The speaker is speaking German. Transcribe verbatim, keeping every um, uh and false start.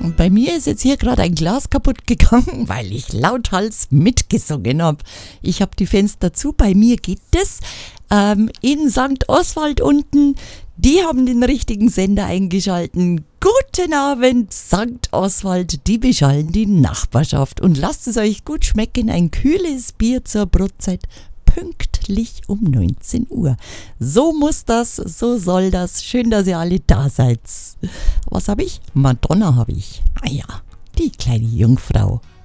Bei mir ist jetzt hier gerade ein Glas kaputt gegangen, weil ich lauthals mitgesungen habe. Ich habe die Fenster zu, bei mir geht es. Ähm, in Sankt Oswald unten, die haben den richtigen Sender eingeschalten. Guten Abend, Sankt Oswald, die beschallen die Nachbarschaft. Und lasst es euch gut schmecken, ein kühles Bier zur Brotzeit. Pünktlich um neunzehn Uhr. So muss das, so soll das. Schön, dass ihr alle da seid. Was habe ich? Madonna habe ich. Ah ja, die kleine Jungfrau.